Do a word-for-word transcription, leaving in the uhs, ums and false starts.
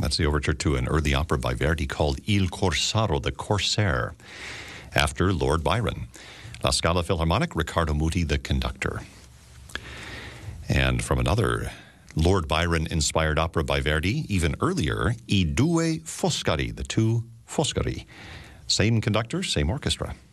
That's the overture to an early opera by Verdi called Il Corsaro, the Corsair, after Lord Byron. La Scala Philharmonic, Riccardo Muti, the conductor. And from another Lord Byron-inspired opera by Verdi, even earlier, I due Foscari, the two Foscari. Same conductor, same orchestra.